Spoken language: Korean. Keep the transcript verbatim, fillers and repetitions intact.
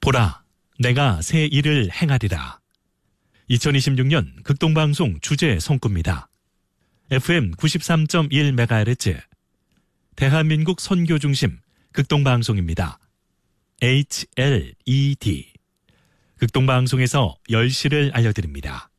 보라, 내가 새 일을 행하리라. 이천이십육 년 극동방송 주제 송구입니다. 에프엠 구십삼 점 일 메가헤르츠 대한민국 선교 중심 극동방송입니다. 에이치엘이디 극동방송에서 열 시를 알려드립니다.